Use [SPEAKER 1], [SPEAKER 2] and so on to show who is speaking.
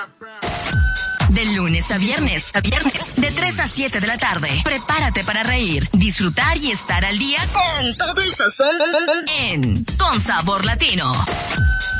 [SPEAKER 1] De lunes a viernes, de 3 a 7 de la tarde. Prepárate para reír, disfrutar y estar al día con todo el sazón en Con Sabor Latino.